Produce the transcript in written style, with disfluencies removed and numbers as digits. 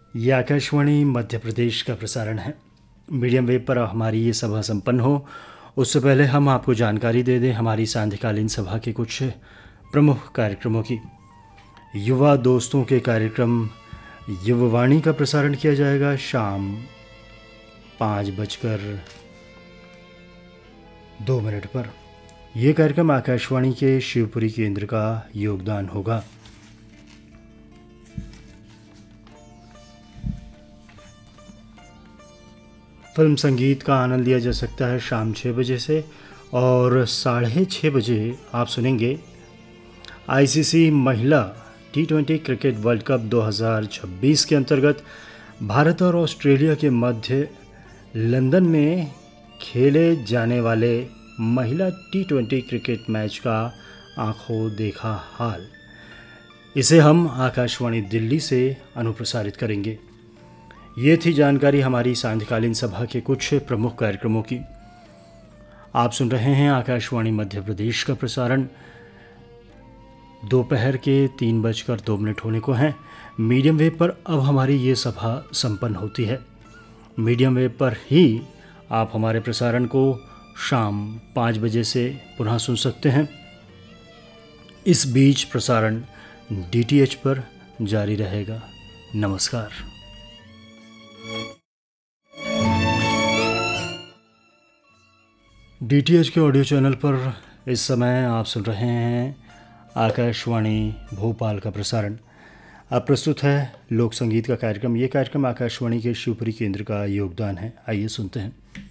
ये आकाशवाणी मध्य प्रदेश का प्रसारण है। मीडियम वेव पर हमारी ये सभा संपन्न हो उससे पहले हम आपको जानकारी दे दें हमारी सांध्यकालीन सभा के कुछ प्रमुख कार्यक्रमों की। युवा दोस्तों के कार्यक्रम युववाणी का प्रसारण किया जाएगा शाम 5:02 पर। यह कार्यक्रम आकाशवाणी के शिवपुरी केंद्र का योगदान होगा। फिल्म संगीत का आनंद लिया जा सकता है शाम 6 बजे से और 6:30 बजे आप सुनेंगे आईसीसी महिला T20 क्रिकेट वर्ल्ड कप 2026 के अंतर्गत भारत और ऑस्ट्रेलिया के मध्य लंदन में खेले जाने वाले महिला T20 क्रिकेट मैच का आंखों देखा हाल। इसे हम आकाशवाणी दिल्ली से अनुप्रसारित करेंगे। ये थी जानकारी हमारी सांध्यकालीन सभा के कुछ प्रमुख कार्यक्रमों की। आप सुन रहे हैं आकाशवाणी मध्य प्रदेश का प्रसारण। दोपहर के 3:02 होने को हैं। मीडियम वेव पर अब हमारी ये सभा संपन्न होती है। मीडियम वेव पर ही आप हमारे प्रसारण को शाम 5 बजे से पुनः सुन सकते हैं। इस बीच प्रसारण DTH पर जारी रहेगा। नमस्कार। DTH के ऑडियो चैनल पर इस समय आप सुन रहे हैं आकाशवाणी भोपाल का प्रसारण। अब प्रस्तुत है लोक संगीत का कार्यक्रम। ये कार्यक्रम आकाशवाणी के शिवपुरी केंद्र का योगदान है। आइए सुनते हैं।